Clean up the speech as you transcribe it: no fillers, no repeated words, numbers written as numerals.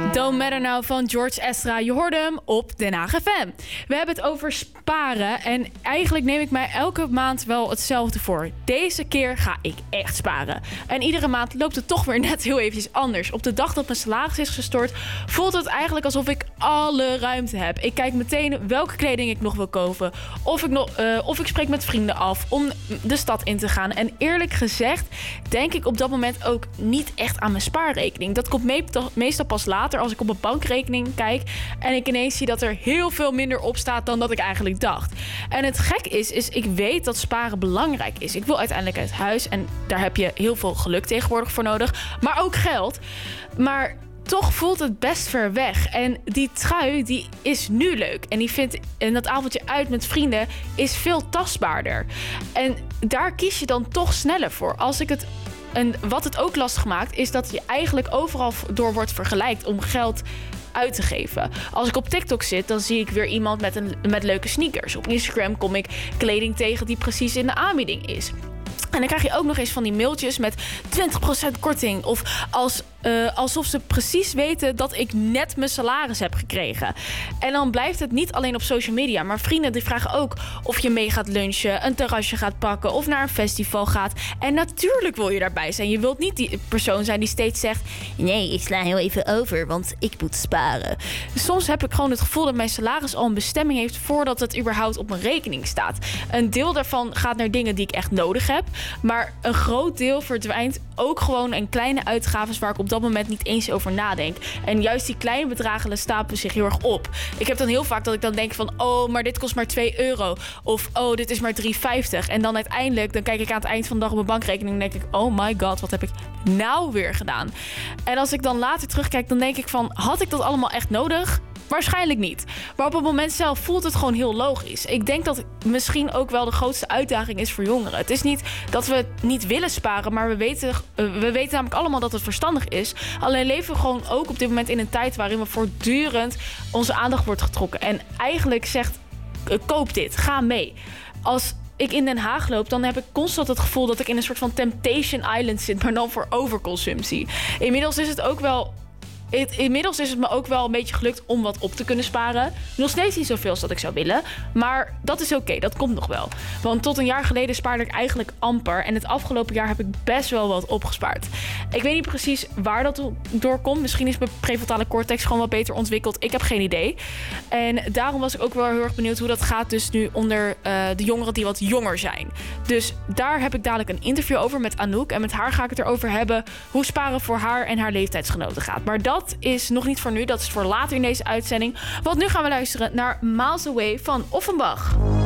Don't Matter Now van George Ezra. Je hoorde hem op Den Haag FM. We hebben het over sparen. En eigenlijk neem ik mij elke maand wel hetzelfde voor. Deze keer ga ik echt sparen. En iedere maand loopt het toch weer net heel eventjes anders. Op de dag dat mijn salaris is gestort, voelt het eigenlijk alsof ik alle ruimte heb. Ik kijk meteen welke kleding ik nog wil kopen. Of ik spreek met vrienden af om de stad in te gaan. En eerlijk gezegd denk ik op dat moment ook niet echt aan mijn spaarrekening. Dat komt meestal pas later als ik op mijn bankrekening kijk en ik ineens zie dat er heel veel minder op staat dan dat ik eigenlijk dacht. En het gek is ik weet dat sparen belangrijk is. Ik wil uiteindelijk uit huis en daar heb je heel veel geluk tegenwoordig voor nodig, maar ook geld. Maar toch voelt het best ver weg. En die trui, die is nu leuk. En dat avondje uit met vrienden is veel tastbaarder. En daar kies je dan toch sneller voor. En wat het ook lastig maakt, is dat je eigenlijk overal door wordt vergelijkt om geld uit te geven. Als ik op TikTok zit, dan zie ik weer iemand met leuke sneakers. Op Instagram kom ik kleding tegen die precies in de aanbieding is. En dan krijg je ook nog eens van die mailtjes met 20% korting. Of alsof ze precies weten dat ik net mijn salaris heb gekregen. En dan blijft het niet alleen op social media. Maar vrienden die vragen ook of je mee gaat lunchen, een terrasje gaat pakken of naar een festival gaat. En natuurlijk wil je daarbij zijn. Je wilt niet die persoon zijn die steeds zegt: nee, ik sla heel even over, want ik moet sparen. Soms heb ik gewoon het gevoel dat mijn salaris al een bestemming heeft voordat het überhaupt op mijn rekening staat. Een deel daarvan gaat naar dingen die ik echt nodig heb. Maar een groot deel verdwijnt ook gewoon in kleine uitgaven waar ik op dat moment niet eens over nadenk. En juist die kleine bedragen stapelen zich heel erg op. Ik heb dan heel vaak dat ik dan denk van: oh, maar dit kost maar €2. Of oh, dit is maar €3,50. En dan uiteindelijk, dan kijk ik aan het eind van de dag op mijn bankrekening en denk ik: oh my god, wat heb ik nou weer gedaan? En als ik dan later terugkijk, dan denk ik van: had ik dat allemaal echt nodig? Waarschijnlijk niet. Maar op het moment zelf voelt het gewoon heel logisch. Ik denk dat misschien ook wel de grootste uitdaging is voor jongeren. Het is niet dat we niet willen sparen, maar we weten namelijk allemaal dat het verstandig is. Alleen leven we gewoon ook op dit moment in een tijd waarin we voortdurend onze aandacht wordt getrokken. En eigenlijk zegt: koop dit, ga mee. Als ik in Den Haag loop, dan heb ik constant het gevoel dat ik in een soort van Temptation Island zit, maar dan voor overconsumptie. Inmiddels is het me ook wel een beetje gelukt om wat op te kunnen sparen. Nog steeds niet zoveel als dat ik zou willen. Maar dat is oké, dat komt nog wel. Want tot een jaar geleden spaarde ik eigenlijk amper. En het afgelopen jaar heb ik best wel wat opgespaard. Ik weet niet precies waar dat door komt. Misschien is mijn prefrontale cortex gewoon wat beter ontwikkeld. Ik heb geen idee. En daarom was ik ook wel heel erg benieuwd hoe dat gaat dus nu onder de jongeren die wat jonger zijn. Dus daar heb ik dadelijk een interview over met Anouk. En met haar ga ik het erover hebben hoe sparen voor haar en haar leeftijdsgenoten gaat. Maar dat is nog niet voor nu. Dat is voor later in deze uitzending. Want nu gaan we luisteren naar Miles Away van Offenbach.